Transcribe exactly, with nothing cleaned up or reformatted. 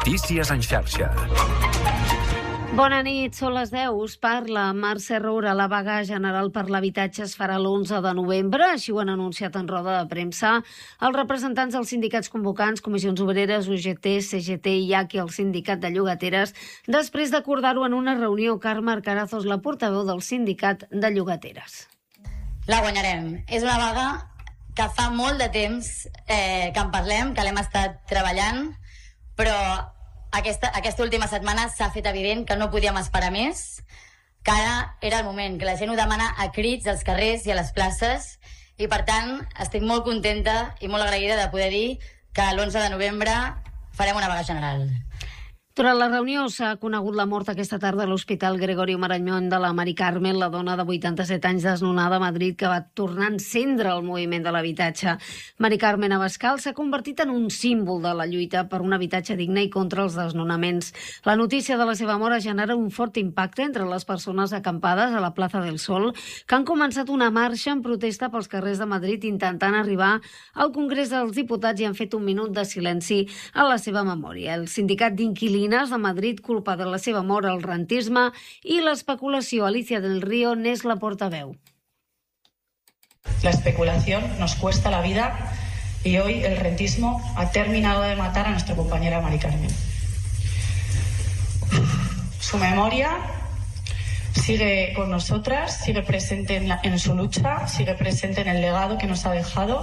Notícies en xarxa. Bona nit, són les deu. Us parla Mercè Roura. La vaga general per l'habitatge es farà l'onze de novembre, així ho han anunciat en roda de premsa els representants dels sindicats convocants, Comissions Obreres, U G T, C G T i A C I, el sindicat de llogateres, després d'acordar-ho en una reunió. Carme Arcarazos, la portaveu del sindicat de llogateres. La guanyarem. És una vaga que fa molt de temps eh, que en parlem, que l'hem estat treballant, però Aquesta, aquesta última setmana s'ha fet evident que no podíem esperar més, que ara era el moment, que la gent ho demana a crits als carrers i a les places, i per tant estic molt contenta i molt agraïda de poder dir que l'onze de novembre farem una vaga general. Durant la reunió s'ha conegut la mort aquesta tarda a l'Hospital Gregorio Marañón de la Mari Carmen, la dona de vuitanta-set anys desnonada a Madrid que va tornar a encendre el moviment de l'habitatge. Mari Carmen Abascal s'ha convertit en un símbol de la lluita per un habitatge digne i contra els desnonaments. La notícia de la seva mort genera un fort impacte entre les persones acampades a la plaça del Sol, que han començat una marxa en protesta pels carrers de Madrid intentant arribar al Congrés dels Diputats i han fet un minut de silenci a la seva memòria. El sindicat d'inquilins de Madrid culpa de la seva mort el rentisme i l'especulació. Alicia del Río n'és la portaveu. La especulación nos cuesta la vida y hoy el rentismo ha terminado de matar a nuestra compañera Mari Carmen. Su memoria sigue con nosotras, sigue presente en, la, en su lucha, sigue presente en el legado que nos ha dejado.